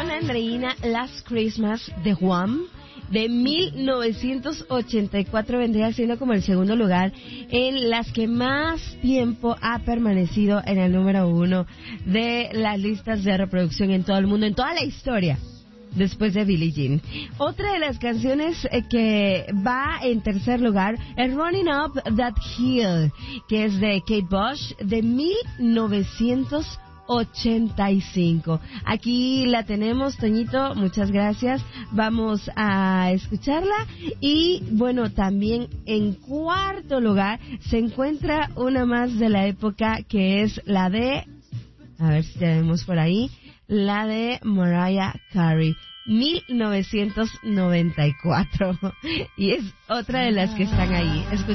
con Andreina Last Christmas de Wham. De 1984 vendría siendo como el segundo lugar en las que más tiempo ha permanecido en el número 1 de las listas de reproducción en todo el mundo, en toda la historia, después de Billie Jean. Otra de las canciones que va en tercer lugar es Running Up That Hill, que es de Kate Bush, de 1985. Aquí la tenemos, Toñito, muchas gracias. Vamos a escucharla. Y bueno, también en cuarto lugar se encuentra una más de la época, que es la de, a ver si tenemos por ahí, la de Mariah Carey, 1994. Y es otra de las que están ahí.